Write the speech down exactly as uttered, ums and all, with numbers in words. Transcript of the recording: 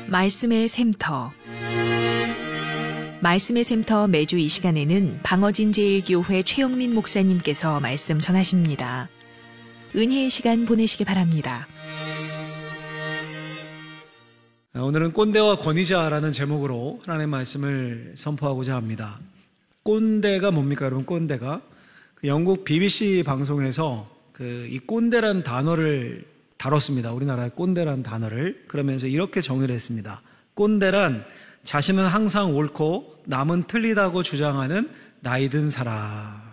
말씀의 샘터. 말씀의 샘터 매주 이 시간에는 방어진제일교회 최영민 목사님께서 말씀 전하십니다. 은혜의 시간 보내시기 바랍니다. 오늘은 꼰대와 권위자라는 제목으로 하나님의 말씀을 선포하고자 합니다. 꼰대가 뭡니까, 여러분? 꼰대가 영국 비비씨 방송에서 그 이 꼰대란 단어를 다뤘습니다. 우리나라의 꼰대란 단어를. 그러면서 이렇게 정의를 했습니다. 꼰대란 자신은 항상 옳고 남은 틀리다고 주장하는 나이든 사람.